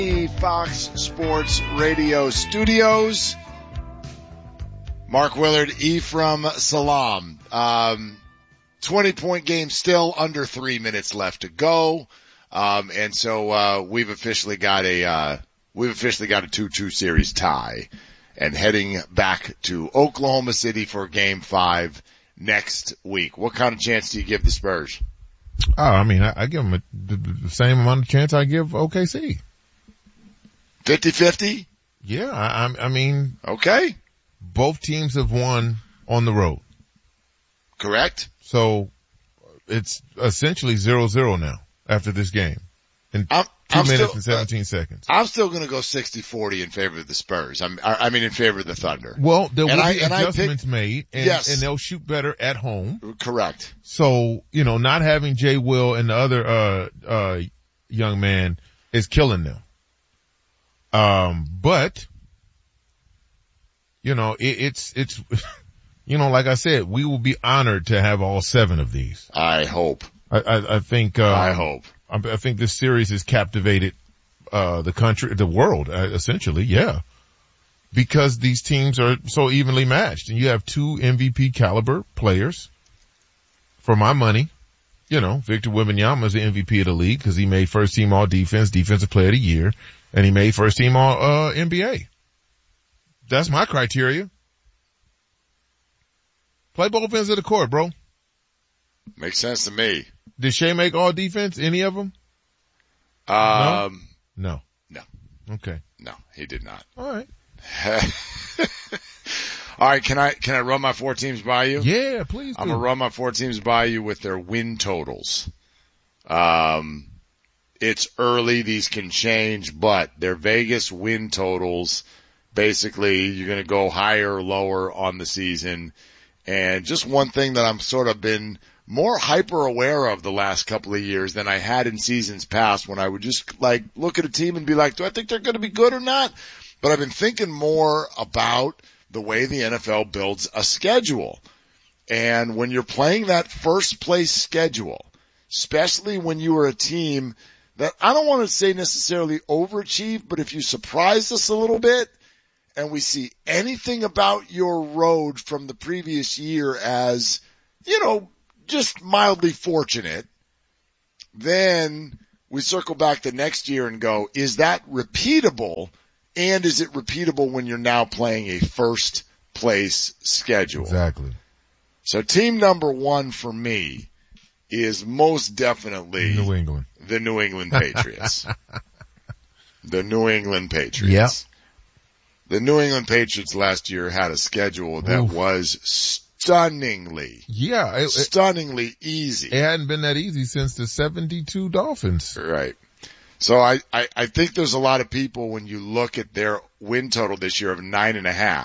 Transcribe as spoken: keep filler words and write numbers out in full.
Fox Sports Radio studios. Mark Willard, Ephraim Salaam. Um, twenty point game still, under three minutes left to go. Um, and so, uh, we've officially got a, uh, we've officially got a two two series tie and heading back to Oklahoma City for game five next week. What kind of chance do you give the Spurs? Oh, I mean, I, I give them a, the, the same amount of chance I give O K C. fifty fifty? Yeah, I, I mean. Okay. Both teams have won on the road. Correct. So it's essentially zero zero now after this game. In I'm, two I'm minutes still, and seventeen uh, seconds. I'm still going to go sixty forty in favor of the Spurs. I'm, I, I mean in favor of the Thunder. Well, there will and be I, adjustments pick, made, and, yes. and they'll shoot better at home. Correct. So, you know, not having Jay Will and the other uh uh young man is killing them. Um, but, you know, it, it's, it's, you know, like I said, we will be honored to have all seven of these. I hope. I, I, I think, uh, I hope. I, I think this series has captivated, uh, the country, the world, uh, essentially, yeah. Because these teams are so evenly matched, and you have two M V P caliber players. For my money, you know, Victor Wembanyama is the M V P of the league because he made first team all defense, defensive player of the year, and he made first team all, uh, N B A. That's my criteria. Play both ends of the court, bro. Makes sense to me. Did Shea make all defense? Any of them? Um, no. No. No. Okay. No, he did not. All right. All right. Can I, can I run my four teams by you? Yeah, please do. I'm going to run my four teams by you with their win totals. Um, it's early. These can change, but their Vegas win totals, basically you're going to go higher or lower on the season. And just one thing that I'm sort of been more hyper aware of the last couple of years than I had in seasons past, when I would just like look at a team and be like, do I think they're going to be good or not? But I've been thinking more about the way the N F L builds a schedule. And when you're playing that first place schedule, especially when you are a team that, I don't want to say necessarily overachieved, but if you surprise us a little bit and we see anything about your road from the previous year as, you know, just mildly fortunate, then we circle back the next year and go, is that repeatable? And is it repeatable when you're now playing a first place schedule? Exactly. So team number one for me is most definitely New England. The New England Patriots. The New England Patriots. Yep. The New England Patriots last year had a schedule that Oof. was stunningly, yeah, it, stunningly easy. It hadn't been that easy since the seventy-two Dolphins. Right. So I, I, I think there's a lot of people, when you look at their win total this year of nine and a half,